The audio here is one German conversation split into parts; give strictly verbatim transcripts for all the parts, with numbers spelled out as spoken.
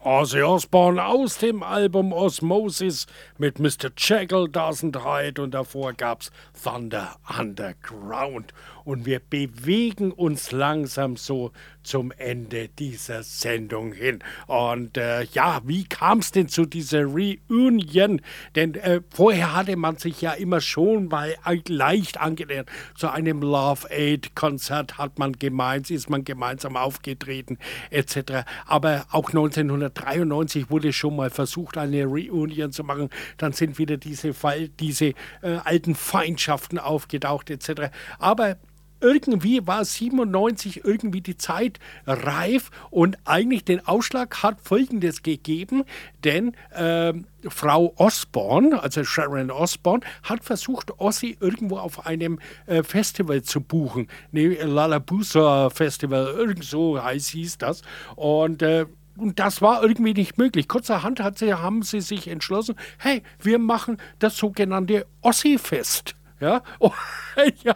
Ozzy Osbourne aus dem Album Osmosis mit Mister Jekyll Doesn't Hide und davor gab's Thunder Underground. Und wir bewegen uns langsam so zum Ende dieser Sendung hin. Und äh, ja, wie kam es denn zu dieser Reunion? Denn äh, vorher hatte man sich ja immer schon mal leicht angenähert. Zu einem Love-Aid-Konzert hat man gemeinsam, ist man gemeinsam aufgetreten, et cetera. Aber auch neunzehnhundertdreiundneunzig wurde schon mal versucht, eine Reunion zu machen. Dann sind wieder diese, Fall, diese äh, alten Feindschaften aufgetaucht, et cetera. Aber irgendwie war siebenundneunzig irgendwie die Zeit reif und eigentlich den Ausschlag hat Folgendes gegeben, denn äh, Frau Osbourne, also Sharon Osbourne, hat versucht, Ozzy irgendwo auf einem äh, Festival zu buchen, ne, Lollapalooza Festival, irgend so heiß hieß das und äh, Und das war irgendwie nicht möglich. Kurzerhand hat sie, haben sie sich entschlossen, hey, wir machen das sogenannte Ozzy-Fest. Ja, oh, ja,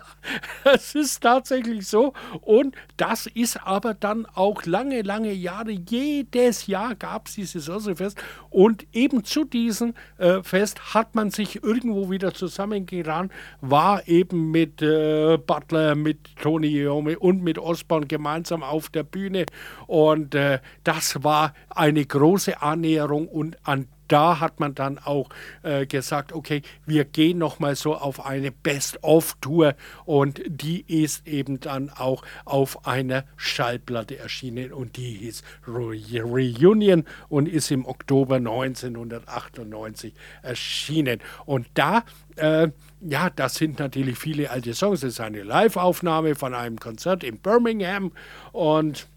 es ist tatsächlich so. Und das ist aber dann auch lange, lange Jahre, jedes Jahr gab es dieses Ozzy-Fest. Und eben zu diesem äh, Fest hat man sich irgendwo wieder zusammengeran, war eben mit äh, Butler, mit Tony Iommi und mit Osbourne gemeinsam auf der Bühne. Und äh, das war eine große Annäherung und an da hat man dann auch äh, gesagt, okay, wir gehen nochmal so auf eine Best-of-Tour und die ist eben dann auch auf einer Schallplatte erschienen und die hieß Re- Reunion und ist im Oktober neunzehnhundertachtundneunzig erschienen. Und da, äh, ja, das sind natürlich viele alte Songs, das ist eine Live-Aufnahme von einem Konzert in Birmingham und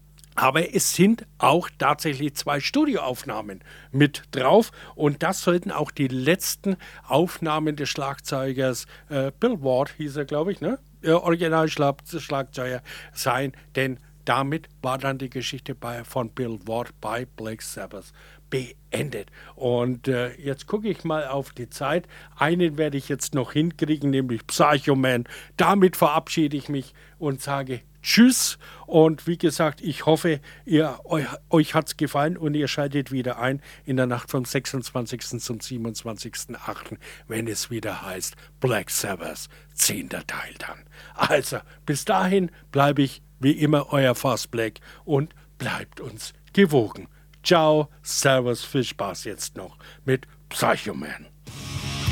aber es sind auch tatsächlich zwei Studioaufnahmen mit drauf und das sollten auch die letzten Aufnahmen des Schlagzeugers äh, Bill Ward, hieß er, glaube ich, ne? Äh, Original-Schlagzeuger sein, denn damit war dann die Geschichte bei, von Bill Ward bei Black Sabbath beendet. Und äh, jetzt gucke ich mal auf die Zeit. Einen werde ich jetzt noch hinkriegen, nämlich Psycho Man. Damit verabschiede ich mich und sage Tschüss und wie gesagt, ich hoffe, ihr, euch, euch hat es gefallen und ihr schaltet wieder ein in der Nacht vom sechsundzwanzigsten zum siebenundzwanzigsten achten, wenn es wieder heißt Black Sabbath, zehnter Teil dann. Also, bis dahin bleibe ich wie immer euer Fast Black und bleibt uns gewogen. Ciao, Servus, viel Spaß jetzt noch mit Psycho Man.